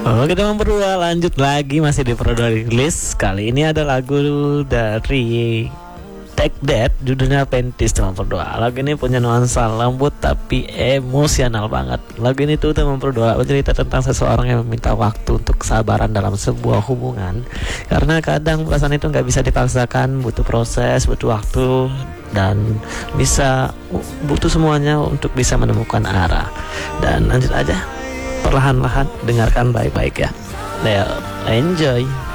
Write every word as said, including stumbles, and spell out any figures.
Oke teman berdua, lanjut lagi masih di Produa List. Kali ini ada lagu dari Take That, judulnya Pentis teman berdua. Lagu ini punya nuansa lembut tapi emosional banget. Lagu ini tuh teman berdua bercerita tentang seseorang yang meminta waktu untuk kesabaran dalam sebuah hubungan. Karena kadang perasaan itu nggak bisa dipaksakan, butuh proses, butuh waktu, dan bisa butuh semuanya untuk bisa menemukan arah. Dan lanjut aja, perlahan-lahan dengarkan baik-baik ya. Well, enjoy.